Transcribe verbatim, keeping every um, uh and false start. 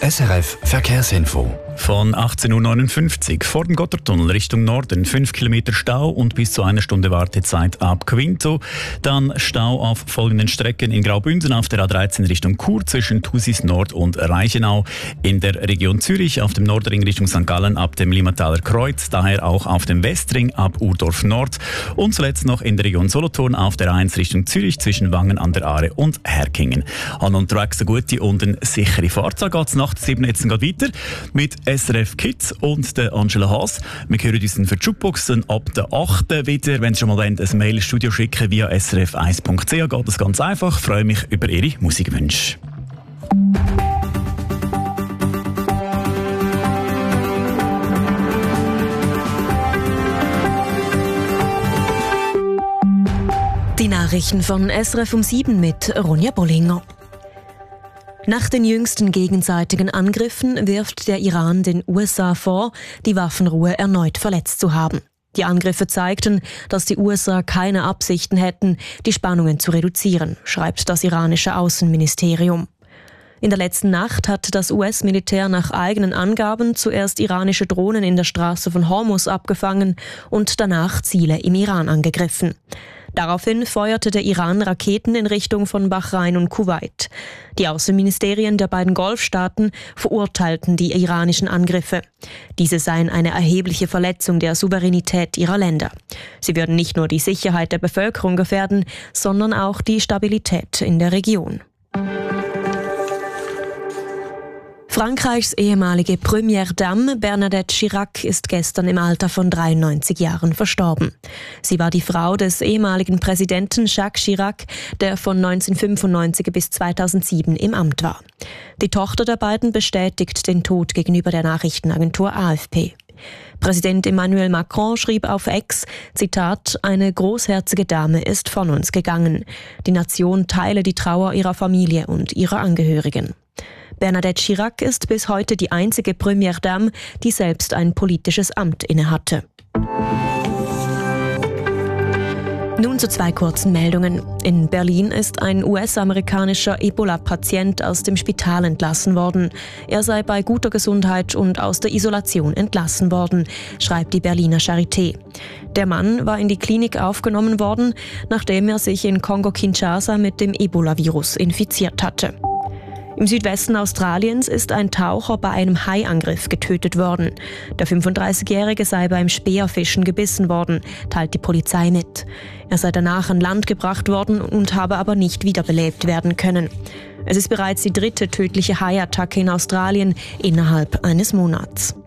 S R F Verkehrsinfo. Von achtzehn Uhr neunundfünfzig vor dem Gotthardtunnel Richtung Norden fünf Kilometer Stau und bis zu einer Stunde Wartezeit ab Quinto. Dann Stau auf folgenden Strecken: in Graubünden auf der A dreizehn Richtung Chur zwischen Thusis Nord und Reichenau. In der Region Zürich auf dem Nordring Richtung Sankt Gallen ab dem Limmataler Kreuz, daher auch auf dem Westring ab Urdorf Nord. Und zuletzt noch in der Region Solothurn auf der A eins Richtung Zürich zwischen Wangen an der Aare und Herkingen. An unterwegs eine gute und eine sichere Fahrt. So geht es nach der sieben jetzt weiter mit S R F Kids und der Angela Haas. Wir hören uns für die Jukeboxen ab der achten wieder. Wenn Sie schon mal wollen, ein Mail ins Studio schicken via s r f eins punkt c h, geht das ganz einfach. Ich freue mich über Ihre Musikwünsche. Die Nachrichten von S R F um sieben mit Ronja Bollinger. Nach den jüngsten gegenseitigen Angriffen wirft der Iran den U S A vor, die Waffenruhe erneut verletzt zu haben. Die Angriffe zeigten, dass die U S A keine Absichten hätten, die Spannungen zu reduzieren, schreibt das iranische Außenministerium. In der letzten Nacht hat das U S-Militär nach eigenen Angaben zuerst iranische Drohnen in der Straße von Hormuz abgefangen und danach Ziele im Iran angegriffen. Daraufhin feuerte der Iran Raketen in Richtung von Bahrain und Kuwait. Die Außenministerien der beiden Golfstaaten verurteilten die iranischen Angriffe. Diese seien eine erhebliche Verletzung der Souveränität ihrer Länder. Sie würden nicht nur die Sicherheit der Bevölkerung gefährden, sondern auch die Stabilität in der Region. Frankreichs ehemalige Première Dame Bernadette Chirac ist gestern im Alter von dreiundneunzig Jahren verstorben. Sie war die Frau des ehemaligen Präsidenten Jacques Chirac, der von neunzehnhundertfünfundneunzig bis zweitausendsieben im Amt war. Die Tochter der beiden bestätigt den Tod gegenüber der Nachrichtenagentur A F P. Präsident Emmanuel Macron schrieb auf X, Zitat, eine großherzige Dame ist von uns gegangen. Die Nation teile die Trauer ihrer Familie und ihrer Angehörigen. Bernadette Chirac ist bis heute die einzige Première Dame, die selbst ein politisches Amt innehatte. Nun zu zwei kurzen Meldungen. In Berlin ist ein U S-amerikanischer Ebola-Patient aus dem Spital entlassen worden. Er sei bei guter Gesundheit und aus der Isolation entlassen worden, schreibt die Berliner Charité. Der Mann war in die Klinik aufgenommen worden, nachdem er sich in Kongo-Kinshasa mit dem Ebola-Virus infiziert hatte. Im Südwesten Australiens ist ein Taucher bei einem Haiangriff getötet worden. Der fünfunddreißigjährige sei beim Speerfischen gebissen worden, teilt die Polizei mit. Er sei danach an Land gebracht worden und habe aber nicht wiederbelebt werden können. Es ist bereits die dritte tödliche Haiattacke in Australien innerhalb eines Monats.